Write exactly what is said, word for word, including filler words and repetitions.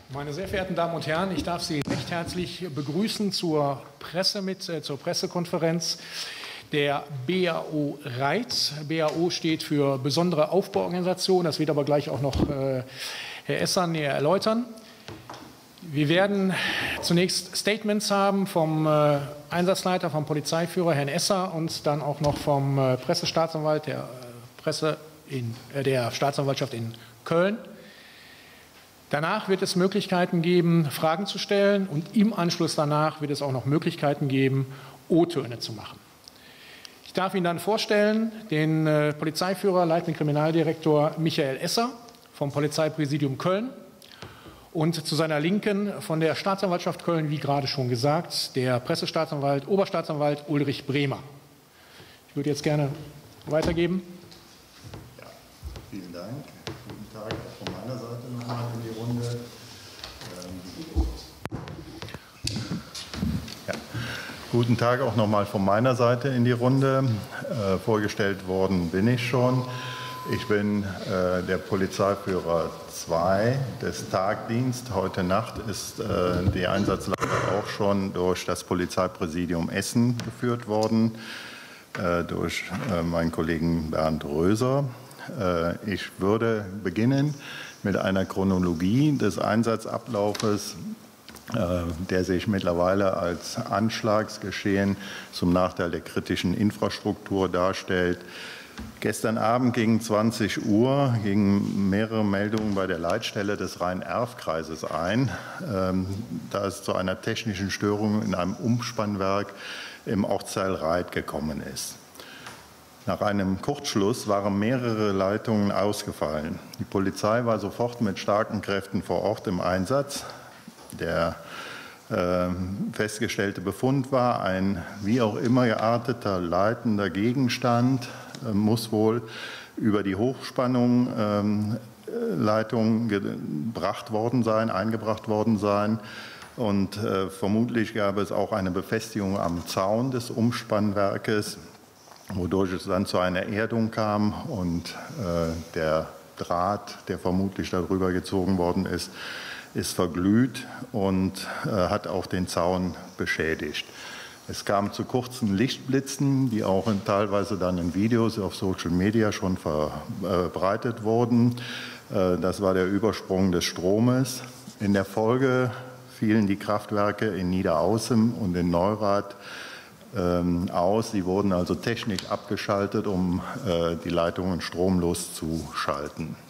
Meine sehr verehrten Damen und Herren, ich darf Sie recht herzlich begrüßen zur, Presse mit, äh, zur Pressekonferenz der B A O Reitz. B A O steht für Besondere Aufbauorganisation, das wird aber gleich auch noch äh, Herr Esser näher erläutern. Wir werden zunächst Statements haben vom äh, Einsatzleiter, vom Polizeiführer Herrn Esser und dann auch noch vom äh, Pressestaatsanwalt der, äh, Presse in, äh, der Staatsanwaltschaft in Köln. Danach wird es Möglichkeiten geben, Fragen zu stellen, und im Anschluss danach wird es auch noch Möglichkeiten geben, O-Töne zu machen. Ich darf Ihnen dann vorstellen den äh, Polizeiführer, leitenden Kriminaldirektor Michael Esser vom Polizeipräsidium Köln und zu seiner Linken von der Staatsanwaltschaft Köln, wie gerade schon gesagt, der Pressestaatsanwalt, Oberstaatsanwalt Ulrich Bremer. Ich würde jetzt gerne weitergeben. Ja, vielen Dank. Guten Tag auch von meiner Seite nochmal in die Runde. Ähm, ja. Guten Tag auch nochmal von meiner Seite in die Runde. Äh, vorgestellt worden bin ich schon. Ich bin äh, der Polizeiführer zwei des Tagdienst. Heute Nacht ist äh, die Einsatzleitung auch schon durch das Polizeipräsidium Essen geführt worden, äh, durch äh, meinen Kollegen Bernd Röser. Äh, ich würde beginnen mit einer Chronologie des Einsatzablaufes, äh, der sich mittlerweile als Anschlagsgeschehen zum Nachteil der kritischen Infrastruktur darstellt. Gestern Abend gegen zwanzig Uhr gingen mehrere Meldungen bei der Leitstelle des Rhein-Erf-Kreises ein, ähm, da es zu einer technischen Störung in einem Umspannwerk im Ortsteil Reith gekommen ist. Nach einem Kurzschluss waren mehrere Leitungen ausgefallen. Die Polizei war sofort mit starken Kräften vor Ort im Einsatz. Der äh, festgestellte Befund war ein wie auch immer gearteter leitender Gegenstand, muss wohl über die Hochspannungsleitung ähm, gebracht worden sein, eingebracht worden sein. Und äh, vermutlich gab es auch eine Befestigung am Zaun des Umspannwerkes, wodurch es dann zu einer Erdung kam und äh, der Draht, der vermutlich darüber gezogen worden ist, ist verglüht und äh, hat auch den Zaun beschädigt. Es kam zu kurzen Lichtblitzen, die auch in, teilweise dann in Videos auf Social Media schon verbreitet wurden. Das war der Übersprung des Stromes. In der Folge fielen die Kraftwerke in Niederaußem und in Neurath ähm, aus. Sie wurden also technisch abgeschaltet, um äh, die Leitungen stromlos zu schalten.